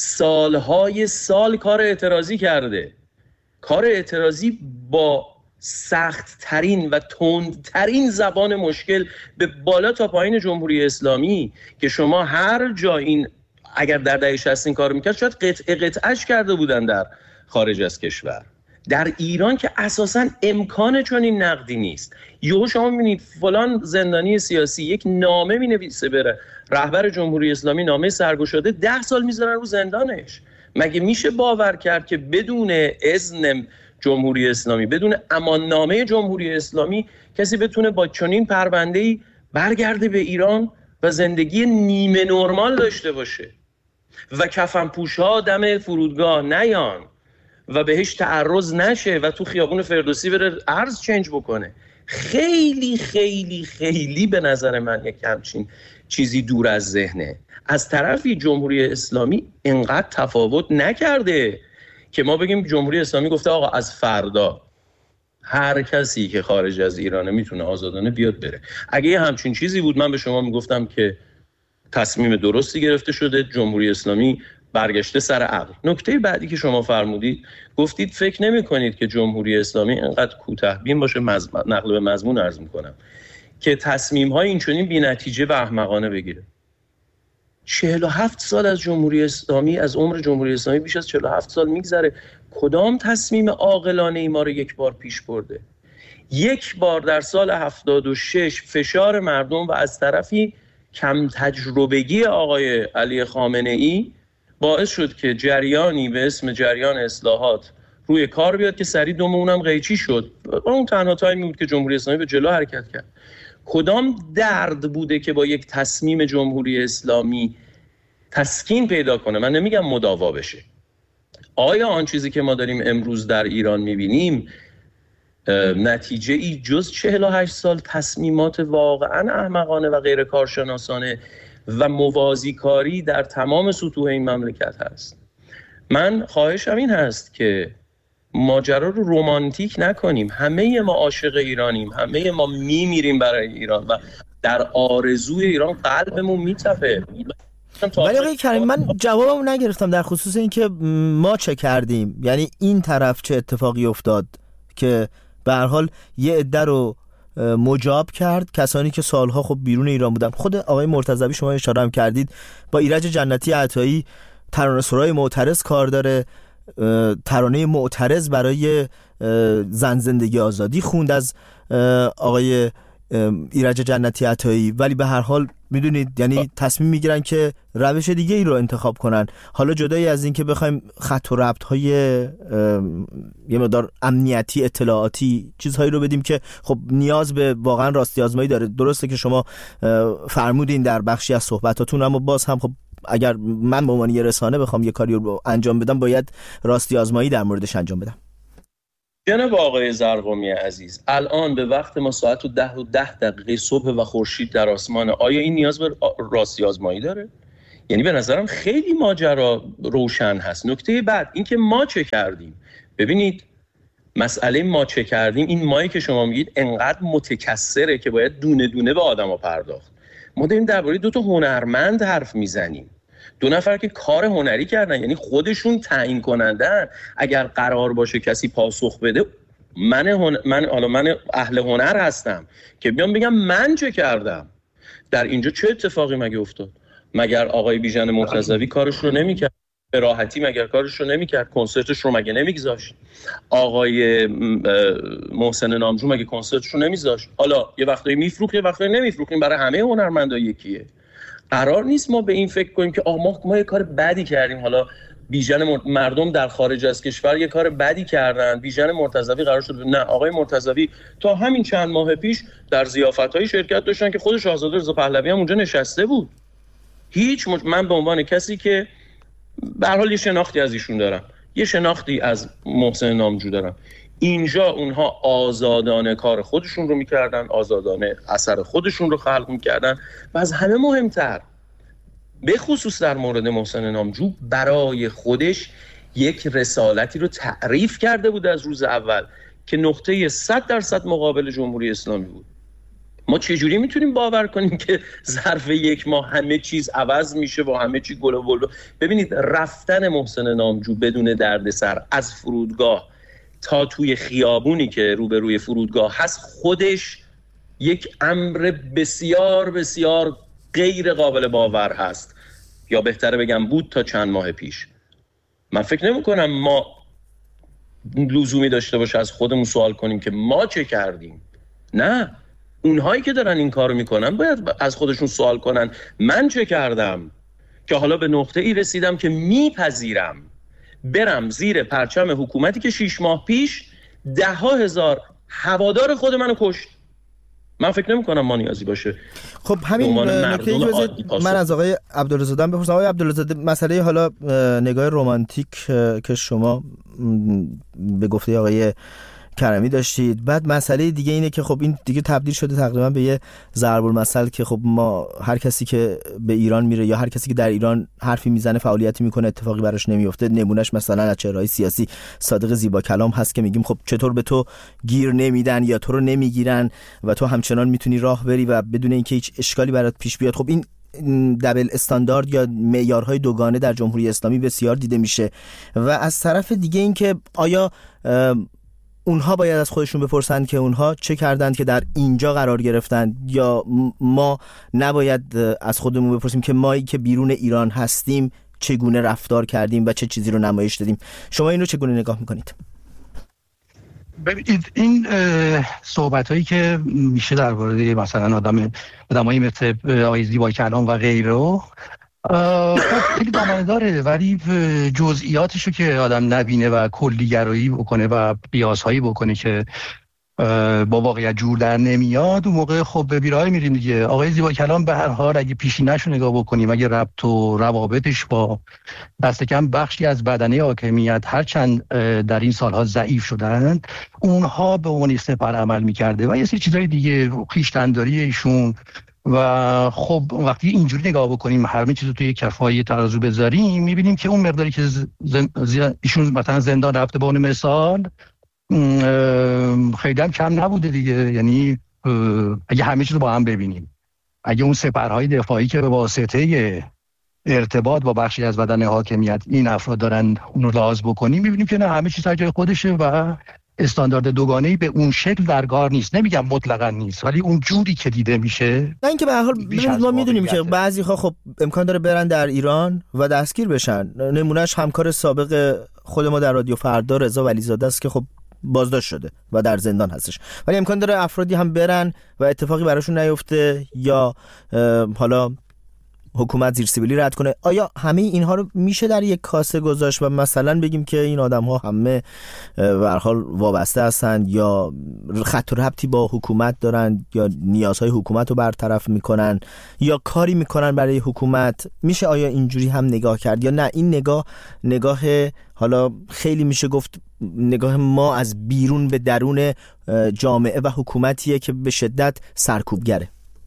سالهای سال کار اعتراضی کرده. کار اعتراضی با سخت ترین و تند ترین زبان مشکل به بالا تا پایین جمهوری اسلامی که شما هر جا این اگر در دهه شصت این کارو میکرد شاید قطعه قطعش کرده بودن در خارج از کشور. در ایران که اساساً امکان چون این نقدی نیست. یهو شما میبینید فلان زندانی سیاسی یک نامه مینویسه بره رهبر جمهوری اسلامی، نامه سرگشاده، ده سال میذارن رو زندانش. مگه میشه باور کرد که بدون اذن جمهوری اسلامی، بدون اماننامه جمهوری اسلامی کسی بتونه با چنین پرونده‌ای برگرده به ایران و زندگی نیمه نرمال داشته باشه و کفنپوش‌ها دم فرودگاه نیان و بهش تعرض نشه و تو خیابون فردوسی بره ارز چنج بکنه؟ خیلی خیلی خیلی به نظر من یک همچین چیزی دور از ذهنه. از طرفی جمهوری اسلامی اینقدر تفاوت نکرده که ما بگیم جمهوری اسلامی گفته آقا از فردا هر کسی که خارج از ایرانه میتونه آزادانه بیاد بره. اگه یه همچین چیزی بود من به شما میگفتم که تصمیم درستی گرفته شده، جمهوری اسلامی برگشته سر عقل. نکته بعدی که شما فرمودید، گفتید فکر نمی کنید که جمهوری اسلامی اینقدر کوتاه‌بین باشه. مزم... نقل به مضمون عرض میکنم که تصمیم‌های اینچنین بی‌نتیجه و احمقانه بگیره. چهل و هفت سال از جمهوری اسلامی، از عمر جمهوری اسلامی بیش از چهل و هفت سال میگذره. کدام تصمیم عاقلانه ای ما رو یک بار پیش برده؟ یک بار در سال هفتاد و شش فشار مردم و از طرفی کم تجربگی آقای علی خامنه‌ای باعث شد که جریانی به اسم جریان اصلاحات روی کار بیاد که سری دوم اونم قیچی شد. اون تنها تایمی بود که جمهوری اسلامی به جلو حرکت کرد. کدام درد بوده که با یک تصمیم جمهوری اسلامی تسکین پیدا کنه؟ من نمیگم مداوا بشه. آیا آن چیزی که ما داریم امروز در ایران میبینیم نتیجه ای جز چهل و هشت سال تصمیمات واقعا احمقانه و غیر کارشناسانه و موازی کاری در تمام سطوح این مملکت هست؟ من خواهشم این هست که ماجرا رو رمانتیک نکنیم. همه ما عاشق ایرانیم، همه ما میمیریم برای ایران و در آرزوی ایران قلبمون میتپه. ولی آقای کریمی من جوابمو نگرفتم در خصوص این که ما چه کردیم، یعنی این طرف چه اتفاقی افتاد که به هر حال یه عده رو مجاب کرد، کسانی که سالها خب بیرون ایران بودن. خود آقای مرتضوی شما اشاره هم کردید با ایرج جنتی عطایی ترانه‌سرای معترض کار داره، ترانه معترض برای زن زندگی آزادی خوند از آقای ایرج جنتی عطایی، ولی به هر حال میدونید، یعنی تصمیم میگیرن که روش دیگه ای رو انتخاب کنن. حالا جدایی از این که بخوایم خط و ربط های یه مقدار امنیتی اطلاعاتی چیزهایی رو بدیم که خب نیاز به واقعا راستی آزمایی داره. درسته که شما فرمودین در بخشی از صحبتاتون، اما باز هم خب اگر من به عنوان یه رسانه بخوام یه کاری رو انجام بدم باید راستی آزمایی در موردش انجام بدم. جناب آقای زرقامی عزیز، الان به وقت ما ساعت و ده و ده دقیقه صبح و خورشید در آسمانه. آیا این نیاز به راستی آزمایی داره؟ یعنی به نظرم خیلی ماجرا روشن هست. نکته بعد این که ما چه کردیم. ببینید مسئله ما چه کردیم، این مایی که شما میگید انقدر متکثره که باید دونه دونه به آدما پرداخت. ما داریم درباره دو تا هنرمند حرف میزنیم، دو نفر که کار هنری کردن، یعنی خودشون تعیین کنندن. اگر قرار باشه کسی پاسخ بده، من هن... من حالا من اهل هنر هستم که بیام بگم من چه کردم. در اینجا چه اتفاقی مگه افتاد؟ مگر آقای بیژن مرتضوی کارش رو نمی‌کرد؟ به راحتی مگر کارش رو نمی‌کرد؟ کنسرتش رو مگه نمی‌گذاشت؟ آقای محسن نامجو مگه کنسرتش رو نمی‌ذاشت؟ حالا یه وقتایی میفروخت، یه وقتایی نمیفروخت. این برای همه هنرمندا یکیه. قرار نیست ما به این فکر کنیم که آقا ما, ما یه کار بدی کردیم، حالا بیژن مر... مردم در خارج از کشور یه کار بدی کردن، بیژن مرتضوی قرار شد. نه، آقای مرتضوی تا همین چند ماه پیش در ضیافت‌های شرکت داشتن که خود شاهزاده رضا پهلوی هم اونجا نشسته بود. هیچ مج... من به عنوان کسی که به هر حال یه شناختی از ایشون دارم، یه شناختی از محسن نامجو دارم، اینجا اونها آزادانه کار خودشون رو میکردن، آزادانه اثر خودشون رو خلق میکردن و از همه مهمتر به خصوص در مورد محسن نامجو برای خودش یک رسالتی رو تعریف کرده بود از روز اول که نقطه صد درصد مقابل جمهوری اسلامی بود. ما چجوری میتونیم باور کنیم که ظرف یک ماه همه چیز عوض میشه و همه چی گل و بلو؟ ببینید رفتن محسن نامجو بدون دردسر از فرودگاه تا توی خیابونی که روبروی فرودگاه هست خودش یک امر بسیار بسیار غیر قابل باور هست، یا بهتره بگم بود تا چند ماه پیش. من فکر نمی کنم ما لزومی داشته باشه از خودمون سوال کنیم که ما چه کردیم. نه، اونهایی که دارن این کارو میکنن باید از خودشون سوال کنن من چه کردم که حالا به نقطه ای رسیدم که میپذیرم برم زیر پرچم حکومتی که شیش ماه پیش ده ها هزار هوادار خود منو کشت. من فکر نمی کنم ما نیازی باشه. خب همین نکته من از آقای عبدالرزاده بپرسم. آقای عبدالرزاده، مسئله حالا نگاه رمانتیک که شما به گفته آقای کرمی داشتید، بعد مسئله دیگه اینه که خب این دیگه تبدیل شده تقریبا به یه ضرب المثل که خب ما هر کسی که به ایران میره یا هر کسی که در ایران حرفی میزنه فعالیتی میکنه اتفاقی براش نمیفته. نمونهش مثلا از چهره‌های سیاسی صادق زیبا کلام هست که میگیم خب چطور به تو گیر نمیدن یا تو رو نمیگیرن و تو همچنان میتونی راه بری و بدون اینکه هیچ اشکالی برات پیش بیاد. خب این دبل استاندارد یا معیارهای دوگانه در جمهوری اسلامی بسیار دیده میشه. و از طرف دیگه این که آیا اونها باید از خودشون بپرسن که اونها چه کردند که در اینجا قرار گرفتن، یا ما نباید از خودمون بپرسیم که مایی که بیرون ایران هستیم چگونه رفتار کردیم و چه چیزی رو نمایش دادیم. شما این رو چگونه نگاه میکنید؟ ببینید این صحبت هایی که میشه در مورد مثلا آدم آدمایی مثل آقای زیبا کلام و غیره خیلی دامنه داره، ولی جزئیاتشو که آدم نبینه و کلیگرایی بکنه و قیاسهایی بکنه که با واقعیت جور در نمیاد، اون موقع خب به بیراهه میریم دیگه. آقای زیبا کلام به هر حال اگه پیشینه‌شو نگاه بکنیم، اگه ربط و روابطش با دست کم بخشی از بدنه حاکمیت هرچند در این سالها ضعیف شدن، اونها به عنوان سپر عمل میکرده و یه سری چیزای دیگه، خویشتن‌داری ایشون. و خب وقتی اینجوری نگاه بکنیم، همه چیز رو توی کفای ترازو بذاریم، میبینیم که اون مقداری که زن... ایشون مثلا زندان رفته به اون مثال خیلی هم کم نبوده دیگه. یعنی اگه همه چیز رو با هم ببینیم، اگه اون سپرهای دفاعی که به واسطه ارتباط با بخشی از بدن حاکمیت این افراد دارن اون رو لحاظ بکنیم، میبینیم که نه، همه چیز در جای خودشه و استاندارد دوگانه‌ای به اون شکل در کار نیست. نمیگم مطلقاً نیست، ولی اون جوری که دیده میشه. نه اینکه به هر حال ما میدونیم که بعضی‌ها خب امکان داره برن در ایران و دستگیر بشن. نمونهش همکار سابق خود ما در رادیو فردا رضا ولیزاده است که خب بازداشت شده و در زندان هستش، ولی امکان داره افرادی هم برن و اتفاقی براشون نیفته یا حالا حکومت زیر سیبیلی رد کنه. آیا همه اینها رو میشه در یک کاسه گذاشت و مثلا بگیم که این آدم ها همه به هر حال وابسته هستند یا خط و ربطی با حکومت دارن یا نیازهای حکومت رو برطرف میکنن یا کاری میکنن برای حکومت؟ میشه آیا اینجوری هم نگاه کرد یا نه این نگاه نگاه حالا خیلی میشه گفت نگاه ما از بیرون به درون جامعه و حکومتیه که به شدت سرکوبگره؟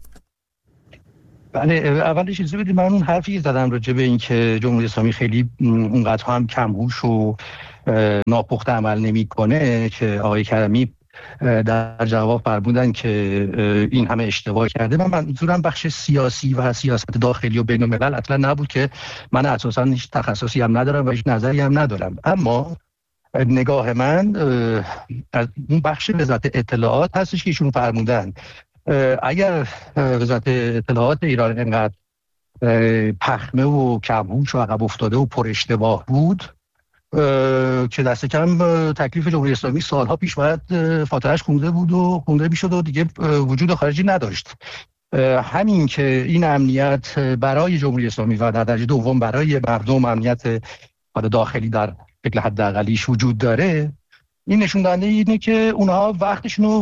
بله، اولش چیزی بدید من اون حرفی زدم راجع به این که جمهوری اسلامی خیلی اونقدر هم کم‌هوش و ناپخته عمل نمی‌کنه که آقای کرمی در جواب فرمودن که این همه اشتباه کرده. من منظورم بخش سیاسی و سیاست داخلی و بین‌الملل اصلا نبود که من اساساً هیچ تخصصی هم ندارم و هیچ نظری هم ندارم، اما نگاه من از اون بخش وزارت اطلاعات هستش که ایشون فرمودن اگر وزارت اطلاعات ایران اینقدر پخمه و کم‌هوش و عقب افتاده و پر اشتباه بود که دست کم تکلیف جمهوری اسلامی سالها پیش باید فاتحه‌اش خونده بود و خونده میشد و دیگه وجود خارجی نداشت. همین که این امنیت برای جمهوری اسلامی و در درجه دوم برای مردم امنیت داخلی در شکل حداقلیش وجود داره، این نشون دهنده اینه که اونها وقتشونو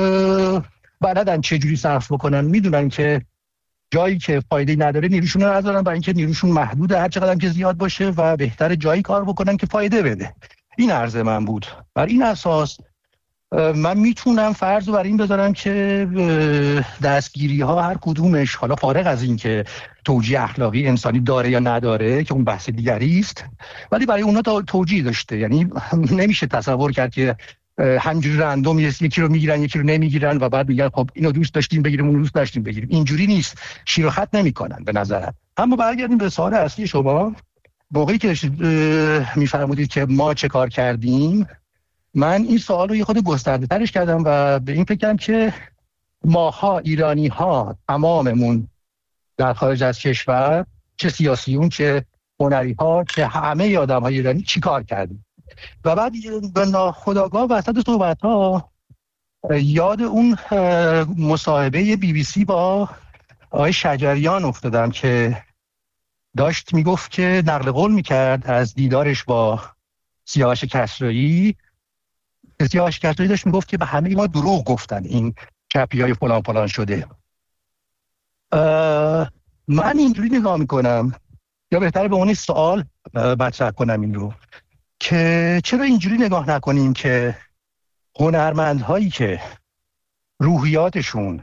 بلدن چه جوری صرف بکنن، میدونن که جایی که فایده نداره نیروشون رو نذارن، برای اینکه نیروشون محدوده، هر چقدر که زیاد باشه و بهتر جایی کار بکنن که فایده بده. این عرض من بود. بر این اساس من میتونم فرض رو بر این بذارم که دستگیری ها هر کدومش، حالا فارغ از این که توجیه اخلاقی انسانی داره یا نداره که اون بحث دیگری است، ولی برای اونا توجیه داشته. یعنی نمیشه تصور کرد که همینجوری رندوم یکی رو میگیرن یکی رو نمیگیرن و بعد میگن خب اینو دوست داشتیم بگیریم اون دوست داشتیم بگیریم. اینجوری نیست، شیر و خط نمیکنن به نظرم. اما برگردیم به سوال اصلی شما، موقعی که میفرمودید که ما چه کار کردیم، من این سوال رو یه خود گسترده ترش کردم و به این فکر کردم که ماها ایرانی ها تماممون در خارج از کشور، چه سیاسیون چه هنری ها چه همه آدم های ایرانی چی کار کردیم. و بعد به ناخودآگاه وسط صحبت ها یاد اون مصاحبه بی بی سی با آقای شجریان افتادم که داشت میگفت که نقل قول میکرد از دیدارش با سیاوش کسرایی. سیاوش کسرایی داشت میگفت که به همه ما دروغ گفتن، این چپی های فلان فلان شده. من اینجوری نگاه میکنم، یا بهتره به اون سوال مطرح کنم این رو که چرا اینجوری نگاه نکنیم که هنرمندهایی که روحیاتشون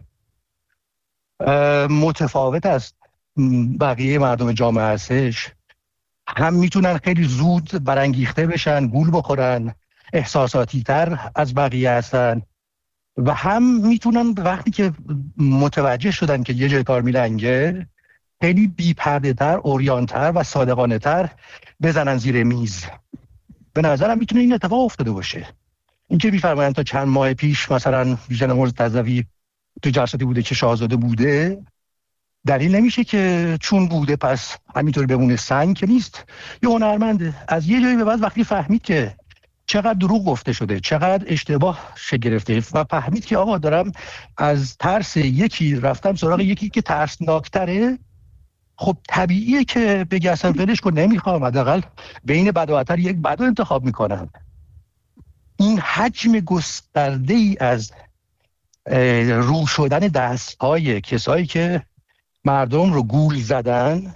متفاوت از بقیه مردم جامعه هستش هم میتونن خیلی زود برانگیخته بشن، گول بخورن، احساساتی تر از بقیه هستن و هم میتونن وقتی که متوجه شدن که یه جای کار میلنگه خیلی بی پرده تر، عریان تر و صادقانه تر بزنن زیر میز. به نظرم میتونه این اتفاق افتاده باشه. این که میفرمایند تا چند ماه پیش مثلا ویژن مرتضوی تو جلساتی بوده که شاهزاده بوده، دلیل نمیشه که چون بوده پس همینطوری بمونه. سنگ که نیست. یه هنرمنده از یه جایی به بعد وقتی فهمید که چقدر دروغ گفته شده، چقدر اشتباه شکل گرفته و فهمید که آقا دارم از ترس یکی رفتم سراغ یکی که ترسناکتره، خب طبیعیه که بگه اصلا ولش کن نمیخوام، حداقل بین بد و بدتر یک بدو انتخاب میکنم. این حجم گسترده ای از رو شدن دستهای کسایی که مردم رو گول زدن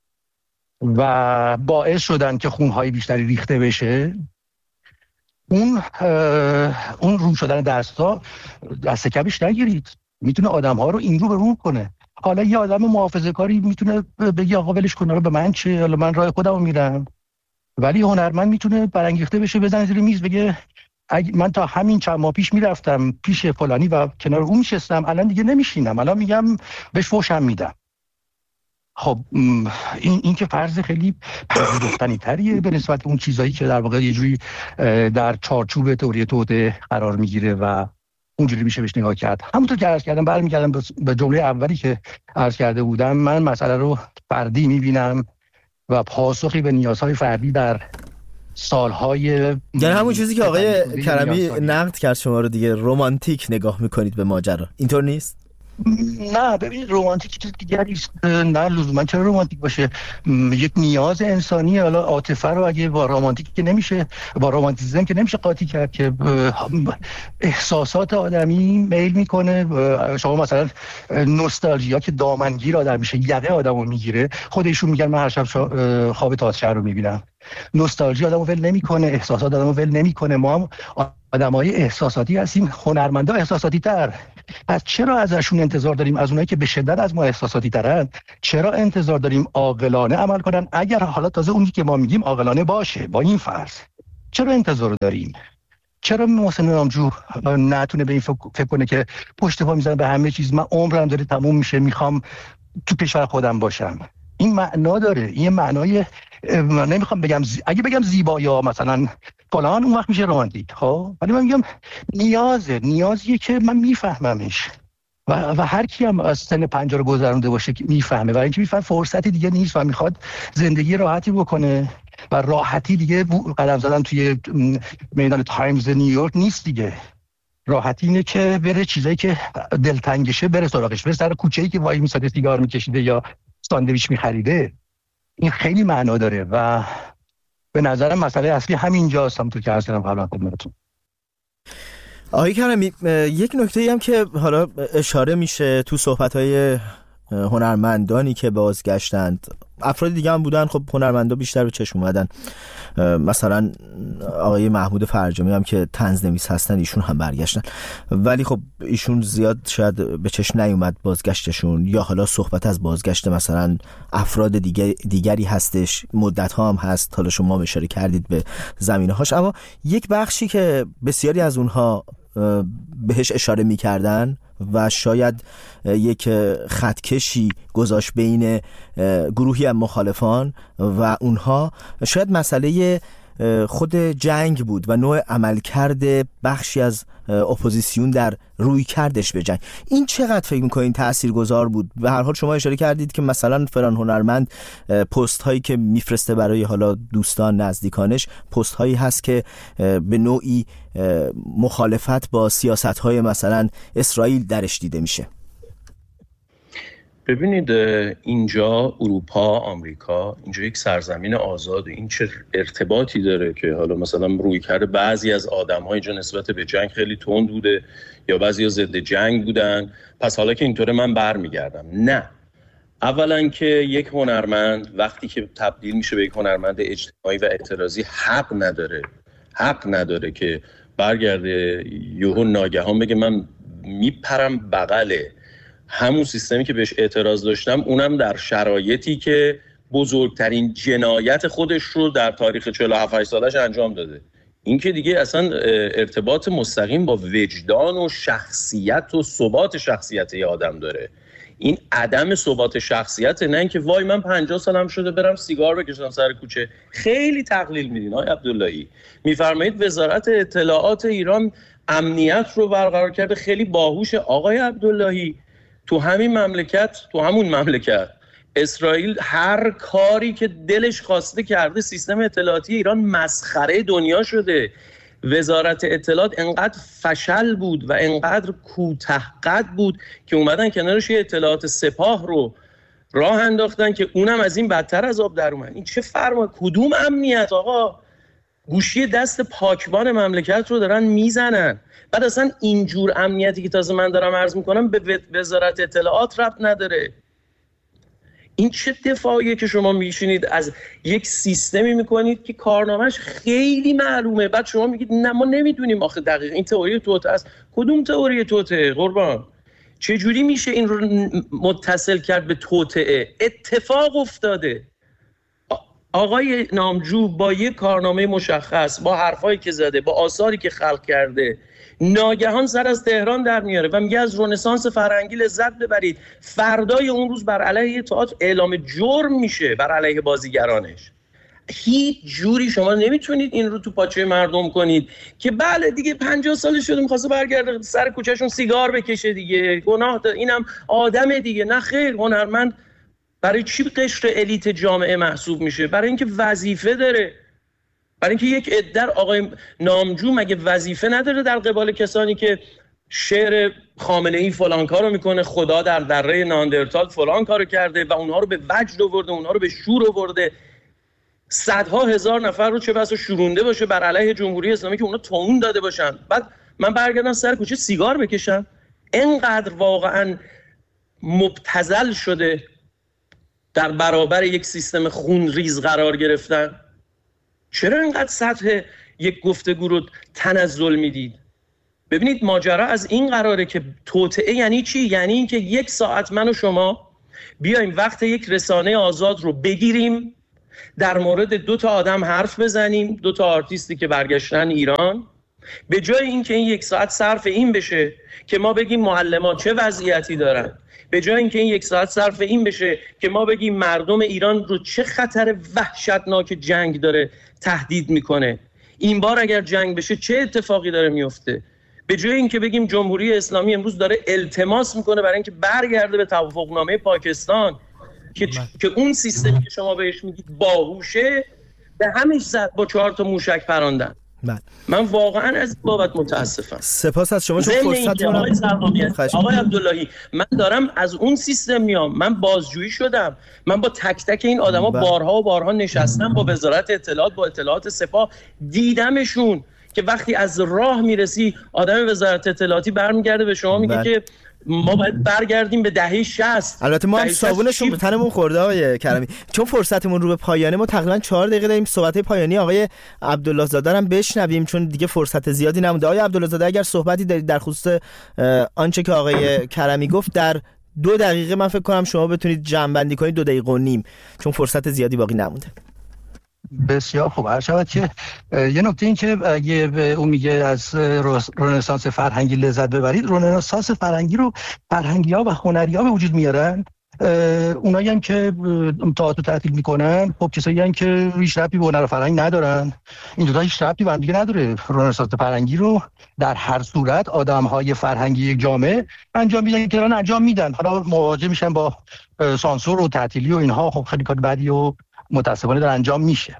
و باعث شدن که خونهای بیشتری ریخته بشه، اون اون رو شدن دستها دست کمش نگیرید، میتونه آدم‌ها رو این رو به رو کنه. حالا یه آدم محافظه‌کاری میتونه بگه آقا ولش کن، حالا به من چه، حالا من راه خودمو میرم. ولی هنرمند میتونه برانگیخته بشه، بزنه زیر میز بگه من تا همین چند ماه پیش میرفتم پیش فلانی و کنار اون میشستم، الان دیگه نمیشینم، الان میگم بهش فوشم میدم. خب این این که فرض خیلی پذیرفتنی تریه به نسبت اون چیزایی که در واقع یه جوری در چارچوب تئوری توطئه قرار میگیره و اونجوری میشه بهش نگاه کرد. همونطور که عرض کردم، برمیگردم به جمله اولی که عرض کرده بودم، من مسئله رو فردی میبینم و پاسخی به نیازهای فردی در سالهای یعنی همون چیزی که آقای کرمی نقد کرد شما رو دیگه، رمانتیک نگاه میکنید به ماجرا، اینطور نیست؟ نه ببینید رمانتیک چیز دیگری است، نه لزوما چرا رمانتیک باشه، یک نیاز انسانی. حالا عاطفه رو اگه با رمانتیک که نمیشه، با رمانتیسم که نمیشه قاطی کرد، که احساسات آدمی میل میکنه. شما مثلا نوستالژیا که دامنگیر آدم میشه، یقه آدمو میگیره، خودشون میگن من هر شب خواب تازشهر رو میبینم. نوستالژی آدمو ول نمیکنه، احساسات آدمو ول نمیکنه. ما هم آدمای احساساتی هستیم، هنرمندا احساساتی تر. پس چرا ازشون انتظار داریم، از اونایی که به شدت از ما احساساتی ترن، چرا انتظار داریم عاقلانه عمل کنن؟ اگر حالا تازه اونی که ما میگیم عاقلانه باشه با این فرض، چرا انتظار داریم؟ چرا محسن نامجو نتونه به این فکر کنه که پشت پا میزنه به همه چیز، من عمرم داره تموم میشه، میخوام تو کشور خودم باشم؟ این معنا داره، این معنای نمیخوام بگم زی... اگه بگم زیبا یا مثلا فلان اون وقت میشه رمانتیک. خب ولی من میگم نیازه، نیازیه که من میفهممش و, و هر کی هم از سن پنجاه رو گذرونده باشه که میفهمه، و اینکه میفهمه فرصتی دیگه نیست و میخواد زندگی راحتی بکنه و راحتی دیگه قدم زدن توی میدان تایمز نیویورک نیست دیگه. راحتی اینه که بره چیزایی که دلتنگشه بره سراغش، بره سر کوچه‌ای که وای میساده سیگار میکشیده یا ساندویچ میخریده. این خیلی معنا داره و به نظرم مسئله اصلی همینجاست، همونطور که عرض کردم قبلا خدمتتون. آقای کرمی، یک نکته‌ای هم که حالا اشاره میشه تو صحبت‌های هنرمندانی که بازگشتند، افراد دیگه هم بودن، خب هنرمندا بیشتر به چشم اومدن، مثلا آقای محمود فرجامی هم که طنزنویس هستن، ایشون هم برگشتن، ولی خب ایشون زیاد شاید به چشم نیومد بازگشتشون، یا حالا صحبت از بازگشت مثلا افراد دیگه دیگری هستش، مدت ها هم هست، حالا شما اشاره کردید به زمینه هاش، اما یک بخشی که بسیاری از اونها بهش اشاره میکردن و شاید یک خطکشی گذاشت بین گروهی از مخالفان و اونها، شاید مسئله خود جنگ بود و نوع عملکرد بخشی از اپوزیسیون در روی کردش به جنگ. این چقدر فکر میکنین تاثیرگذار بود؟ به هر حال شما اشاره کردید که مثلا فلان هنرمند پست هایی که میفرسته برای حالا دوستان نزدیکانش، پست هایی هست که به نوعی مخالفت با سیاست های مثلا اسرائیل درش دیده میشه. ببینید اینجا اروپا، آمریکا، اینجا یک سرزمین آزاده. این چه ارتباطی داره که حالا مثلا روی کرده بعضی از آدم‌ها اینجا نسبت به جنگ خیلی تند بوده یا بعضیا ضد جنگ بودن، پس حالا که اینطوره من برمیگردم؟ نه. اولا که یک هنرمند وقتی که تبدیل میشه به یک هنرمند اجتماعی و اعتراضی حق نداره حق نداره که برگرده یهو ناگهان بگه من میپرم بغله همون سیستمی که بهش اعتراض داشتم، اونم در شرایطی که بزرگترین جنایت خودش رو در تاریخ چهل و هفت سالش انجام داده. این که دیگه اصلا ارتباط مستقیم با وجدان و شخصیت و ثبات شخصیت یه آدم داره. این عدم ثبات شخصیت، نه اینکه وای من پنجاه سالم شده برم سیگار بکشم سر کوچه. خیلی تقلیل میدین آقای عبداللهی. میفرمایید وزارت اطلاعات ایران امنیت رو برقرار کرده، خیلی باهوشه. آقای عبداللهی تو همین مملکت تو همون مملکت اسرائیل هر کاری که دلش خواسته کرده. سیستم اطلاعاتی ایران مسخره دنیا شده. وزارت اطلاعات انقدر فشل بود و انقدر کوتاه‌قد بود که اومدن کنارش یه اطلاعات سپاه رو راه انداختن که اونم از این بدتر از آب در اومد. این چه فرما؟ کدوم امنیت آقا؟ گوشی دست پاکبان مملکت رو دارن میزنن. بعد اصلا اینجور امنیتی که تازه من دارم عرض میکنم به وزارت اطلاعات ربط نداره. این چه دفاعیه که شما میشینید از یک سیستمی میکنید که کارنامهش خیلی معلومه، بعد شما میگید نه ما نمیدونیم آخه دقیق این تئوری توته است. کدوم تئوری توته قربان؟ چه جوری میشه این رو متصل کرد به توطئه؟ اتفاق افتاده. آقای نامجو با یک کارنامه مشخص، با حرفایی که زده، با آثاری که خلق کرده، ناگهان سر از تهران در میاره و میگه از رنسانس فرهنگی لذت ببرید. فردای اون روز بر علیه تئاتر اعلام جرم میشه، بر علیه بازیگرانش. هیچ جوری شما نمیتونید این رو تو پاچه مردم کنید که بله دیگه پنجاه سال شده میخواسته برگرده سر کوچهشون سیگار بکشه دیگه، گناه داره، اینم آدم دیگه. نه خیر، هنرمند برای چی قشر الیت جامعه محسوب میشه؟ برای اینکه وظیفه داره. برای اینکه یک عده آقای نامجو مگه وظیفه نداره در قبال کسانی که شعر خامنه‌ای فلان کارو میکنه، خدا در دره ناندرتال فلان کارو کرده و اونها رو به وجد آورده، اونها رو به شور آورده، صدها هزار نفر رو چه بسا شورونده باشه بر علیه جمهوری اسلامی که اونا تومون داده باشن، بعد من برگردم سر کوچه سیگار بکشم؟ اینقدر واقعا مبتذل شده در برابر یک سیستم خون ریز قرار گرفتن؟ چرا اینقدر سطح یک گفتگو رو تنزل میدید؟ ببینید ماجرا از این قراره که توطئه یعنی چی؟ یعنی این که یک ساعت من و شما بیایم وقت یک رسانه آزاد رو بگیریم، در مورد دو تا آدم حرف بزنیم، دو تا آرتیستی که برگشتن ایران، به جای اینکه این یک ساعت صرف این بشه که ما بگیم معلمان چه وضعیتی دارن، به جای اینکه این یک ساعت صرف این بشه که ما بگیم مردم ایران رو چه خطر وحشتناک جنگ داره تهدید میکنه، این بار اگر جنگ بشه چه اتفاقی داره میفته، به جای اینکه بگیم جمهوری اسلامی امروز داره التماس میکنه برای اینکه برگرده به توافقنامه پاکستان که که اون سیستمی که شما بهش میگید باهوشه، به همش زد با چهار تا موشک پراندن. من, من واقعا از بابت متاسفم. سپاس از شما. چون فرصتتون آقای, آقای عبداللهی، من دارم از اون سیستم میام، من بازجویی شدم، من با تک تک این آدما بارها و بارها نشستم، با وزارت اطلاعات، با اطلاعات سپاه دیدمشون که وقتی از راه میرسی آدم وزارت اطلاعاتی برمیگرده به شما میگه که ما باید برگردیم به دهه شصت. البته ما هم صابونشون به تنمون خورده آقای کرمی. چون فرصتمون رو به پایانه، ما تقریبا چهار دقیقه داریم صحبت پایانی آقای عبدالله زاده هم بشنویم چون دیگه فرصت زیادی نمونده. آقای عبدالله زاده اگر صحبتی دارید در خصوص آنچه که آقای کرمی گفت در دو دقیقه من فکر کنم شما بتونید جمع بندی کنید، دو دقیقه و نیم، چون فرصت زیادی باقی نمونده. بسیار خوب. هر شود که یه نکته این که اگه اون میگه از رنسانس فرهنگی لذت ببرید، رنسانس فرهنگی رو فرهنگی‌ها و هنری‌ها به وجود میارن. اونایی هم که تئاتر تعطیل میکنن، خب کسایی هم که هیچ ربطی به هنر و فرهنگ ندارن. این دو تا هیچ ربطی به هم دیگه نداره. رنسانس فرهنگی رو در هر صورت آدم‌های فرهنگی یک جامعه انجام میدن که دارن انجام میدن. حالا مواجه میشن با سانسور و تعطیلی و اینها، خب خیلی کار بدی و متاسفانه در انجام میشه.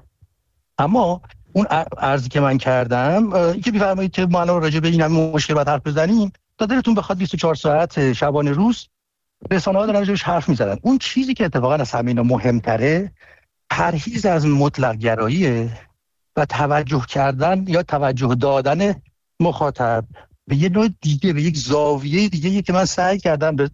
اما اون عرضی که من کردم، این که بفرمایید که ما الان راجع به این همین مشکل باید حرف بزنیم، تا دلتون بخواد بیست و چهار ساعت شبانه روز رسانه‌ها دارن راجعش حرف میزنن. اون چیزی که اتفاقا از همه اینا مهمتره، پرهیز از مطلق گرایی و توجه کردن یا توجه دادن مخاطب به یه نوع دیگه، به یک زاویه دیگه که من سعی کردم به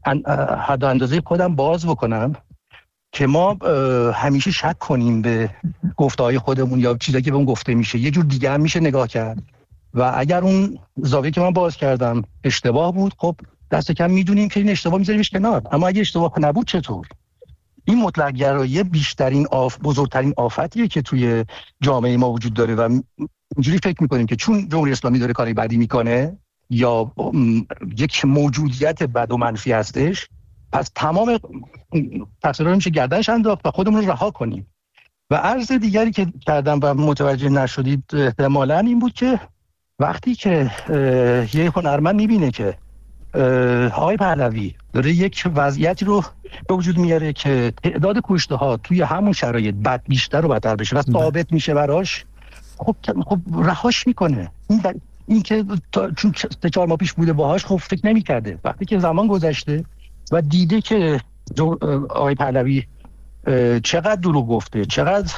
حد و اندازه خودم باز بکنم که ما همیشه شک کنیم به گفته‌های خودمون یا چیزایی که به اون گفته میشه. یه جور دیگه هم میشه نگاه کرد و اگر اون زاویه که من باز کردم اشتباه بود، خب دست کم میدونیم که این اشتباه میذاریمش کنار. اما اگه اشتباه نبود چطور؟ این مطلق گرایی بیشترین آف بزرگترین آفتیه که توی جامعه ما وجود داره و اینجوری فکر میکنیم که چون جمهوری اسلامی داره کاری بدی میکنه یا یک موجودیت بد و منفی هستش، پس تمام تقصیرها رو میشه گردنش انداخت و خودمون رو رها کنیم. و عرض دیگری که کردم و متوجه نشدید احتمالاً این بود که وقتی که یه هنرمند میبینه که آقای پهلوی داره یک وضعیتی رو به وجود میاره که تعداد کشته ها توی همون شرایط بد بیشتر و بدتر بشه و ثابت میشه براش، خب خب رهاش میکنه. این در... این که چون سه چهار ماه پیش بوده باهاش، خب فکر نمی‌کرده. وقتی که زمان گذشته و دیده که آقای پهلوی چقدر دروغ گفته، چقدر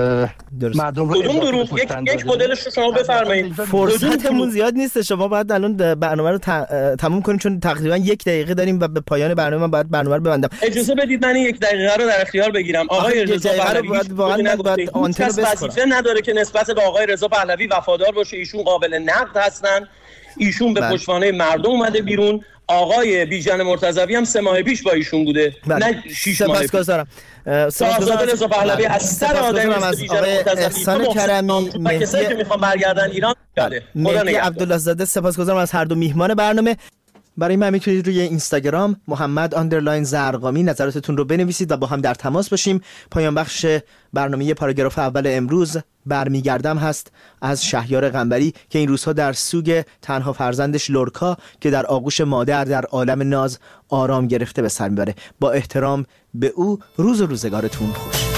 مردم رو کدوم دروغ، یک یک مدلش رو شما بفرمایید. فرصتمون زیاد نیست، شما باید الان برنامه رو تموم کنیم چون تقریبا یک دقیقه داریم و به پایان برنامه من باید برنامه رو ببندم. اجازه بدید من یک دقیقه رو در اختیار بگیرم. آقای رضا پهلوی واقعا باید آنتن رو وظیفه نداره که نسبت به آقای رضا پهلوی وفادار باشه. ایشون قابل نقد هستن، ایشون به پشتوانه مردم اومده بیرون. آقای بیژن مرتضوی هم سه ماه پیش با ایشون بوده، نه شش ماه پیش. سپاسگزارم. سپاسگزارم رضا پهلوی از سر آدم از بیژن مرتضوی، احسان کرمی، مهدی که میخوان برگردن ایران. بله، مهدی عبدالله زاده، سپاسگزارم از هر دو میهمان برنامه. برای من میتونید روی اینستاگرام محمد آندرلاین زرقامی نظراتتون رو بنویسید و با هم در تماس باشیم. پایان بخش برنامه پاراگراف اول امروز برمیگردم هست از شهریار قنبری که این روزها در سوگ تنها فرزندش لورکا که در آغوش مادر در عالم ناز آرام گرفته به سر میبره. با احترام به او، روز و روزگارتون خوش.